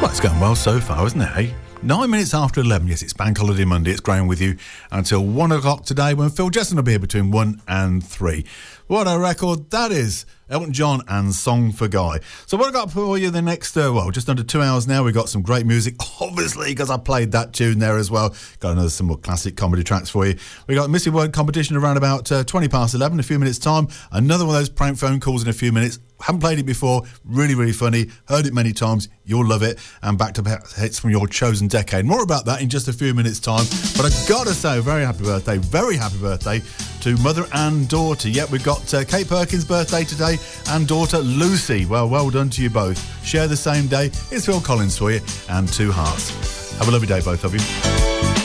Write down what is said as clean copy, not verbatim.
Well, it's going well so far, isn't it, eh? 9 minutes after 11. Yes, it's Bank Holiday Monday. It's Graham with you until 1 o'clock today when Phil Jesson will be here between 1 and 3. What a record that is. Elton John and Song for Guy. So what I got for you the next, just under 2 hours now. We've got some great music, obviously, because I played that tune there as well. Got some more classic comedy tracks for you. We got Missy Word competition around about 20 past 11, a few minutes' time. Another one of those prank phone calls in a few minutes. Haven't played it before. Really, really funny. Heard it many times. You'll love it. And back-to-back hits from your chosen decade. More about that in just a few minutes' time. But I've got to say, very happy birthday to mother and daughter. Yep, we've got Kate Perkins' birthday today and daughter Lucy. Well done to you both. Share the same day. It's Phil Collins for you and Two Hearts. Have a lovely day, both of you.